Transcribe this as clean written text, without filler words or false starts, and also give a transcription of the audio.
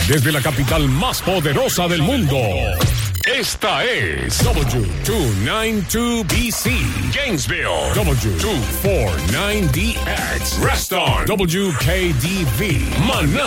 desde la capital más poderosa del mundo. Esta es W292BC, Gainesville, W249DX, Reston, WKDV, Manassas.